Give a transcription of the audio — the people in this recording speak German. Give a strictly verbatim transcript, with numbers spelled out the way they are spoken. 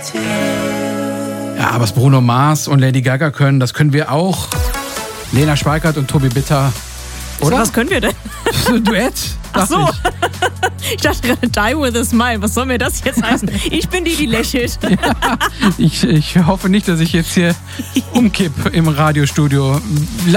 Ja, was Bruno Mars und Lady Gaga können, das können wir auch. Lena Schweikart und Tobi Bitter. Oder? Was können wir denn? Duett. Ach so. Ich. ich dachte gerade, die with a smile. Was soll mir das jetzt heißen? Ich bin die, die lächelt. Ja, ich, ich hoffe nicht, dass ich jetzt hier umkipp im Radiostudio.